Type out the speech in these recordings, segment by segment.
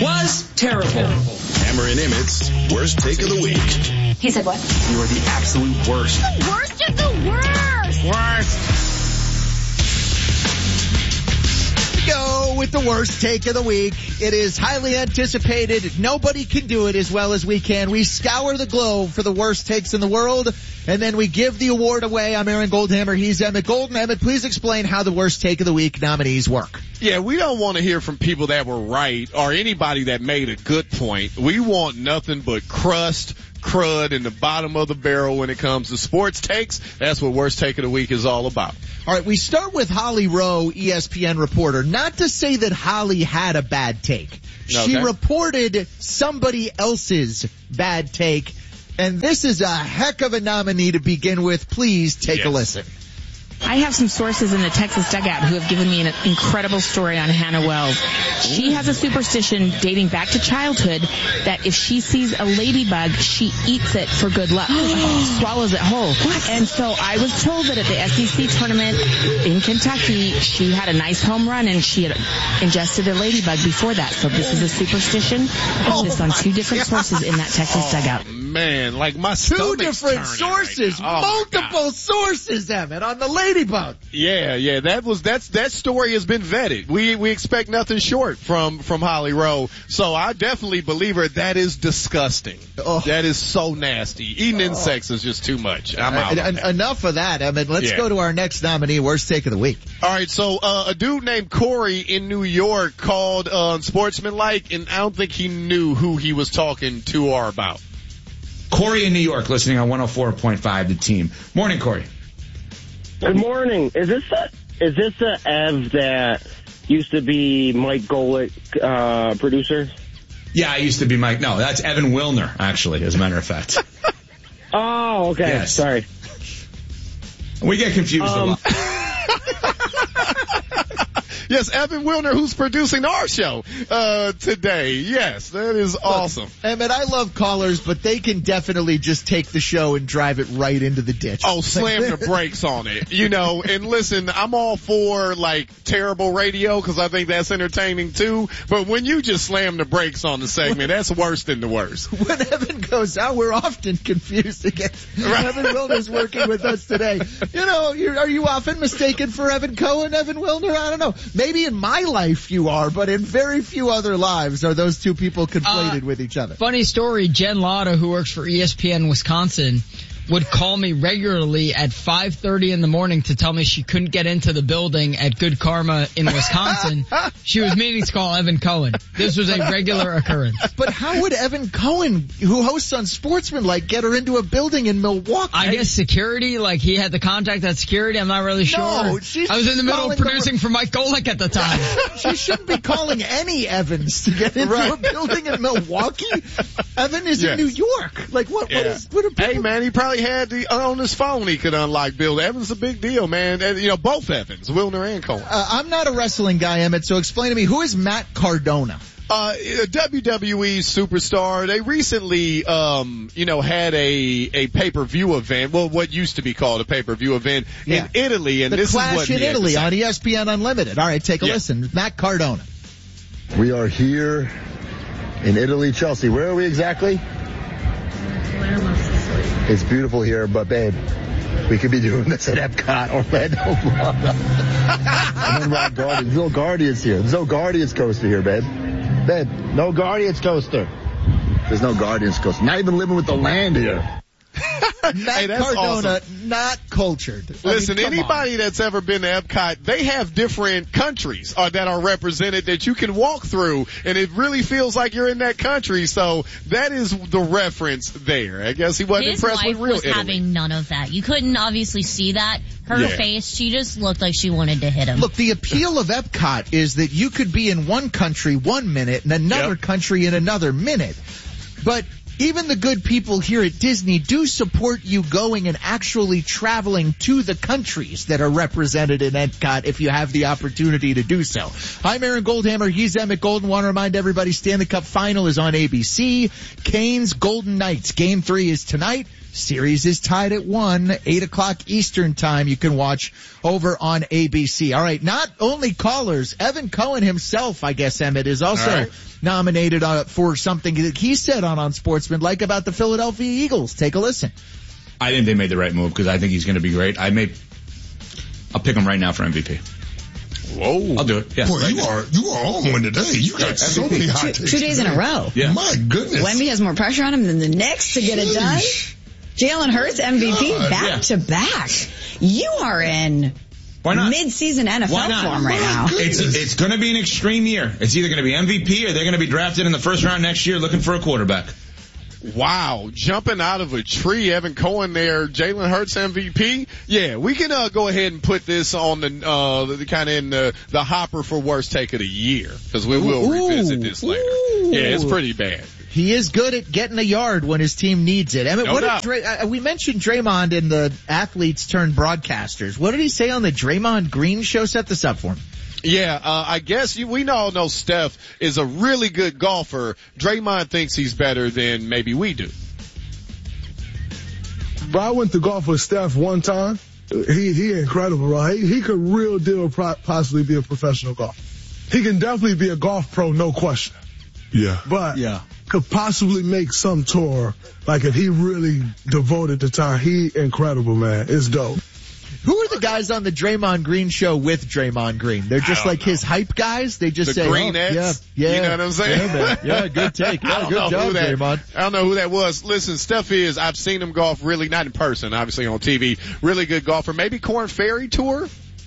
was terrible. Hammer and Emmett's Worst Take of the Week. He said what? You are the absolute worst. The worst of the worst. Worst. Go with the worst take of the week. It is highly anticipated. Nobody can do it as well as we can. We scour the globe for the worst takes in the world, and then we give the award away. I'm Aaron Goldhammer. He's Emmett Golden. Emmett, please explain how the worst take of the week nominees work. Yeah, we don't want to hear from people that were right or anybody that made a good point. We want nothing but crud in the bottom of the barrel when it comes to sports takes. That's what Worst Take of the Week is all about. All right, we start with Holly Rowe, ESPN reporter. Not to say that Holly had a bad take. Okay. She reported somebody else's bad take, and this is a heck of a nominee to begin with. Please take a listen. I have some sources in the Texas dugout who have given me an incredible story on Hannah Wells. She has a superstition dating back to childhood that if she sees a ladybug, she eats it for good luck. Swallows it whole. What? And so I was told that at the SEC tournament in Kentucky, she had a nice home run and she had ingested a ladybug before that. So this is a superstition. It's just on two different sources in that Texas dugout. Man, like my two different sources, right multiple sources, Emmett, on the ladybug. Yeah, that story has been vetted. We expect nothing short from Holly Rowe. So I definitely believe her. That is disgusting. Oh. That is so nasty. Eating insects is just too much. I'm out. Enough of that, Emmett. Let's go to our next nominee, Worst Take of the Week. All right, so a dude named Corey in New York called Sportsmanlike, and I don't think he knew who he was talking to or about. Corey in New York, listening on 104.5 The Team. Morning, Corey. Good morning. Is this the Ev that used to be Mike Golick, producer? Yeah, I used to be Mike. No, that's Evan Wilner, actually, as a matter of fact. Oh, okay. Yes. Sorry. We get confused a lot. Yes, Evan Wilner, who's producing our show today. Yes, that is awesome. Emmett, I love callers, but they can definitely just take the show and drive it right into the ditch. Oh, slam the brakes on it, and listen, I'm all for, terrible radio because I think that's entertaining too, but when you just slam the brakes on the segment, that's worse than the worst. When Evan goes out, we're often confused again. Right. Evan Wilner's working with us today. Are you often mistaken for Evan Cohen, Evan Wilner? I don't know. Maybe in my life you are, but in very few other lives are those two people conflated with each other. Funny story, Jen Latta, who works for ESPN Wisconsin, would call me regularly at 5:30 in the morning to tell me she couldn't get into the building at Good Karma in Wisconsin. She was meaning to call Evan Cohen. This was a regular occurrence. But how would Evan Cohen, who hosts on Sportsmanlike, get her into a building in Milwaukee? I guess security, he had the contact at security. I'm not really sure. No, I was in the middle of producing for Mike Golick at the time. She shouldn't be calling any Evans to get into a building in Milwaukee. Evan is in New York. What are people? Hey, man, he probably had on his phone he could unlock Bill. Evans a big deal, man. And, both Evans, Wilner and Cohen. I'm not a wrestling guy, Emmett, so explain to me, who is Matt Cardona? A WWE superstar. They recently, had a pay-per-view event. Well, what used to be called a pay-per-view event in Italy. And this Clash is what in Italy on ESPN Unlimited. All right, take a listen. Matt Cardona. We are here in Italy, Chelsea. Where are we exactly? It's beautiful here, but babe, we could be doing this at Epcot, Orlando, Florida. And then Rock Guardians. There's no Guardians here. There's no Guardians coaster here, babe. Babe, no Guardians coaster. There's no Guardians coaster. Not even living with the land here. Matt Cardona, awesome. Not cultured. Listen, anybody that's ever been to Epcot, they have different countries that are represented that you can walk through, and it really feels like you're in that country. So that is the reference there. I guess he wasn't impressed with real Italy. His wife was having none of that. You couldn't obviously see that. Her face, she just looked like she wanted to hit him. Look, the appeal of Epcot is that you could be in one country 1 minute and another country in another minute. But even the good people here at Disney do support you going and actually traveling to the countries that are represented in Epcot if you have the opportunity to do so. I'm Aaron Goldhammer. He's Emmett Golden. Want to remind everybody Stanley Cup Final is on ABC. Canes, Golden Knights. Game 3 is tonight. Series is tied at 1, 8 o'clock Eastern time. You can watch over on ABC. All right, not only callers, Evan Cohen himself, I guess, Emmett, is also nominated for something that he said on Unsportsmanlike about the Philadelphia Eagles. Take a listen. I think they made the right move because I think he's going to be great. I'll pick him right now for MVP. Whoa. I'll do it. Yeah. Boy, you are on one today. You got so many hot takes. 2 days in a row. Yeah. My goodness. Wemby has more pressure on him than the Knicks to get it done. Jalen Hurts MVP back to back. You are in Why not? mid-season NFL form right now. It's going to be an extreme year. It's either going to be MVP or they're going to be drafted in the first round next year looking for a quarterback. Wow, jumping out of a tree, Evan Cohen there, Jalen Hurts MVP. Yeah, we can go ahead and put this on the kind of in the hopper for worst take of the year because we will revisit this later. Yeah, it's pretty bad. He is good at getting a yard when his team needs it. Emmett, we mentioned Draymond in the athletes turned broadcasters. What did he say on the Draymond Green show? Set this up for him. Yeah, I guess we all know Steph is a really good golfer. Draymond thinks he's better than maybe we do. Bro, I went to golf with Steph one time. He incredible, right? He could real deal possibly be a professional golfer. He can definitely be a golf pro, no question. Yeah. But could possibly make some tour. Like if he really devoted the time, he incredible, man. It's dope. Who are the guys on the Draymond Green show with Draymond Green? They're just like his hype guys. They just say, Greenettes. yeah. You know what I'm saying? Yeah, man. Yeah, good take. Yeah, good job, Draymond. I don't know who that was. Listen, Steph I've seen him golf really, not in person, obviously on TV, really good golfer. Maybe Korn Ferry Tour,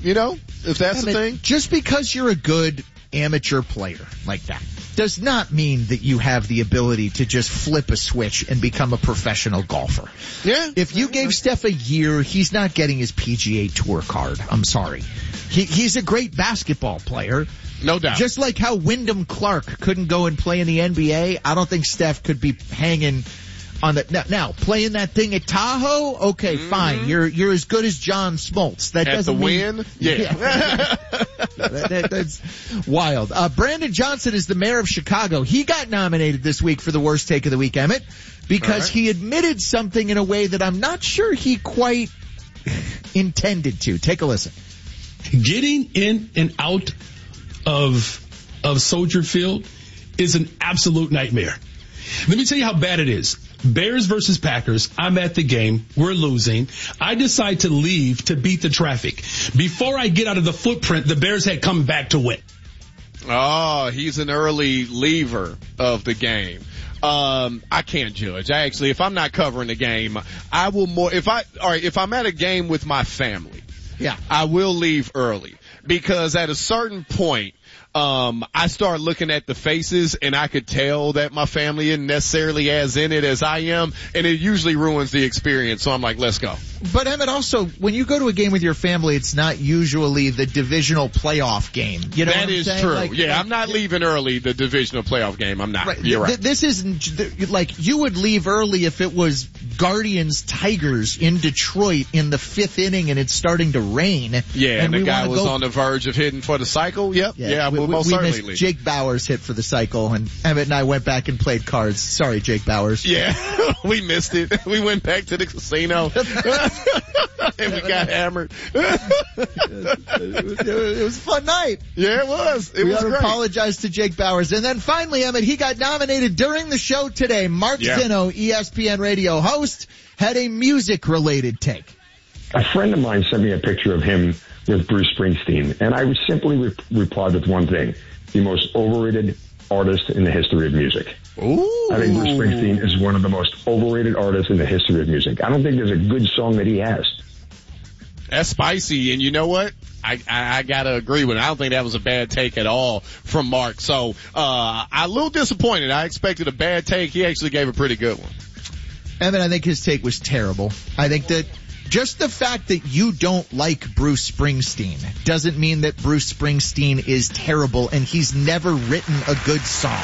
if that's the thing. Just because you're a good amateur player like that does not mean that you have the ability to just flip a switch and become a professional golfer. Yeah. If you gave Steph a year, he's not getting his PGA Tour card. I'm sorry. He's a great basketball player. No doubt. Just like how Wyndham Clark couldn't go and play in the NBA, I don't think Steph could be hanging on the now playing that thing at Tahoe. Okay, fine. You're as good as John Smoltz. That at doesn't the mean, win. Yeah. That's wild. Brandon Johnson is the mayor of Chicago. He got nominated this week for the worst take of the week, Emmett, because he admitted something in a way that I'm not sure he quite intended to. Take a listen. Getting in and out of Soldier Field is an absolute nightmare. Let me tell you how bad it is. Bears versus Packers. I'm at the game. We're losing. I decide to leave to beat the traffic. Before I get out of the footprint, the Bears had come back to win. Oh, he's an early leaver of the game. I can't judge. If I'm not covering the game, I will more, if I'm at a game with my family, I will leave early because at a certain point, I start looking at the faces and I could tell that my family isn't necessarily as in it as I am, and it usually ruins the experience. So I'm like, let's go. But Emmett, also, when you go to a game with your family, it's not usually the divisional playoff game. You know that is true. I'm not leaving early the divisional playoff game. I'm not. Right. You're right. This isn't like you would leave early if it was Guardians Tigers in Detroit in the 5th inning and it's starting to rain. Yeah, and the guy was on the verge of hitting for the cycle. Yep. Yeah, we'll most certainly leave. Jake Bowers hit for the cycle, and Emmett and I went back and played cards. Sorry, Jake Bowers. Yeah, we missed it. We went back to the casino. And we got hammered. It was a fun night. Yeah, it was. We gotta apologize to Jake Bowers. And then finally, Emmett, he got nominated during the show today. Mark Zinno, ESPN radio host, had a music-related take. A friend of mine sent me a picture of him with Bruce Springsteen, and I would simply replied with one thing: the most overrated artist in the history of music. Ooh. I think Bruce Springsteen is one of the most overrated artists in the history of music. I don't think there's a good song that he has. That's spicy, and you know what? I gotta agree with it. I don't think that was a bad take at all from Mark. So, I'm a little disappointed. I expected a bad take. He actually gave a pretty good one. Evan, I think his take was terrible. I think that just the fact that you don't like Bruce Springsteen doesn't mean that Bruce Springsteen is terrible and he's never written a good song.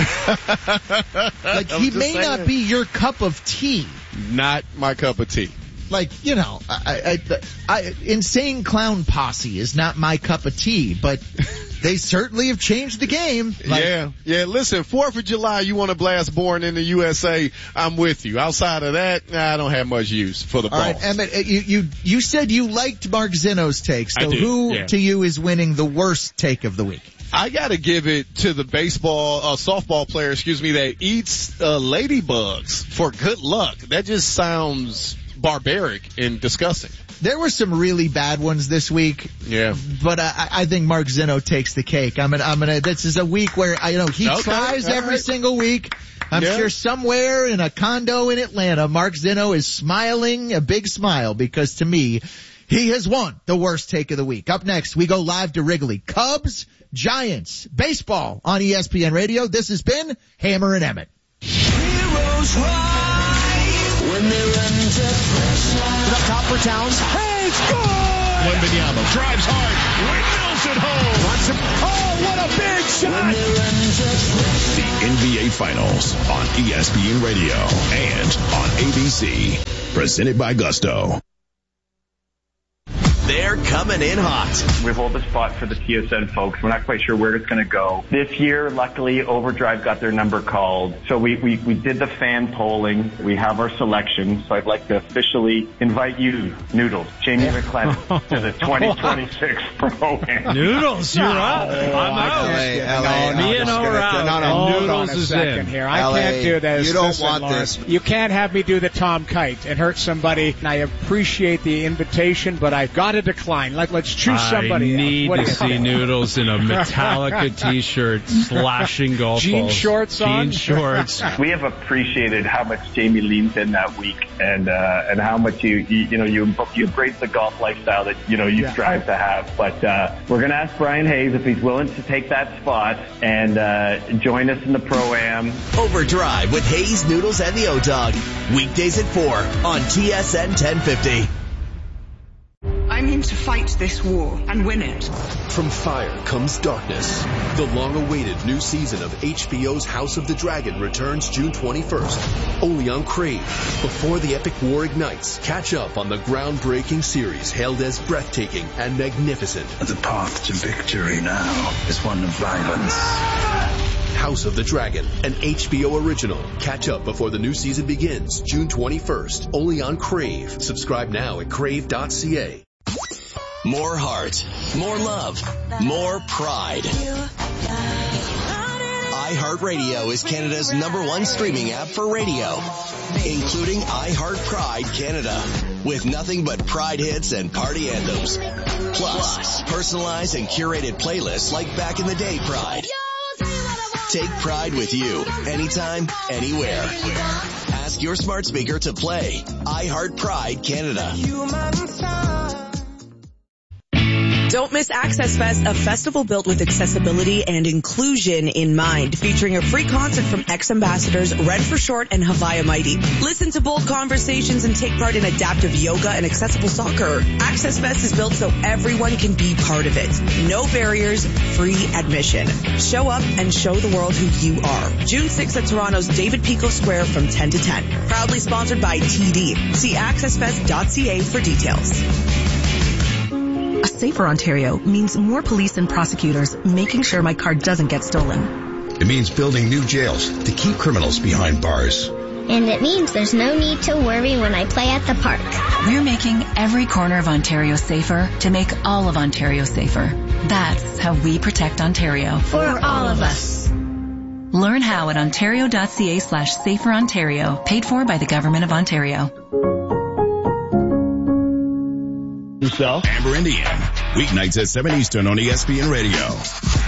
Like, he may not be your cup of tea. Not my cup of tea. Like, Insane Clown Posse is not my cup of tea, but they certainly have changed the game. Yeah. Listen, 4th of July, you want to blast Born in the USA, I'm with you. Outside of that, I don't have much use for the ball. All right, Emmett, you said you liked Mark Zeno's take. So who to you is winning the worst take of the week? I gotta give it to the softball player, that eats ladybugs for good luck. That just sounds barbaric and disgusting. There were some really bad ones this week. Yeah. But I think Mark Zeno takes the cake. This is a week where, he tries every single week. I'm sure somewhere in a condo in Atlanta, Mark Zeno is smiling a big smile because to me, he has won the worst take of the week. Up next, we go live to Wrigley. Cubs, Giants, baseball on ESPN Radio. This has been Hammer and Emmett. Heroes rise when they run to pressure. Up top for Towns. Hey, score! Wembanyama drives hard. Windmills at home. Wants him. Oh, what a big shot! The NBA Finals on ESPN Radio and on ABC. Presented by Gusto. They're coming in hot. We hold the spot for the TSN folks. We're not quite sure where it's going to go. This year, luckily, Overdrive got their number called. So we did the fan polling. We have our selection. So I'd like to officially invite you, Noodles, Jamie McClennan, to the 2026 Pro-Am. Noodles, you're up. I'm out. Me and Noodles is in. Here. I can't do this. You don't want this. You can't have me do the Tom Kite. It hurts somebody. I appreciate the invitation, but I've got to decline. Let's choose somebody. I need to see Noodles in a Metallica t-shirt slashing golf jean balls. Shorts on. Jean shorts. We have appreciated how much Jamie leans in that week and how much you embrace the golf lifestyle that, you strive to have. But, we're going to ask Brian Hayes if he's willing to take that spot and, join us in the Pro-Am. Overdrive with Hayes, Noodles, and the O-Dog. Weekdays at 4 on TSN 1050. I'm in to fight this war and win it. From fire comes darkness. The long-awaited new season of HBO's House of the Dragon returns June 21st, only on Crave. Before the epic war ignites, catch up on the groundbreaking series hailed as breathtaking and magnificent. The path to victory now is one of violence. House of the Dragon, an HBO original. Catch up before the new season begins, June 21st, only on Crave. Subscribe now at crave.ca. More heart, more love, more pride. iHeartRadio is Canada's #1 streaming app for radio, including iHeart Pride Canada, with nothing but Pride hits and party anthems. Plus, personalized and curated playlists like Back in the Day Pride. Take Pride with you, anytime, anywhere. Ask your smart speaker to play iHeart Pride Canada. Don't miss Access Fest, a festival built with accessibility and inclusion in mind, featuring a free concert from ex-ambassadors Red for Short and Havaya Mighty. Listen to bold conversations and take part in adaptive yoga and accessible soccer. Access Fest is built so everyone can be part of it. No barriers, free admission. Show up and show the world who you are. June 6th at Toronto's David Pico Square from 10 to 10. Proudly sponsored by TD. See accessfest.ca for details. A safer Ontario means more police and prosecutors making sure my car doesn't get stolen. It means building new jails to keep criminals behind bars. And it means there's no need to worry when I play at the park. We're making every corner of Ontario safer to make all of Ontario safer. That's how we protect Ontario. For all of us. Learn how at ontario.ca/saferontario, paid for by the Government of Ontario. Amber Indian, weeknights at 7 Eastern on ESPN Radio.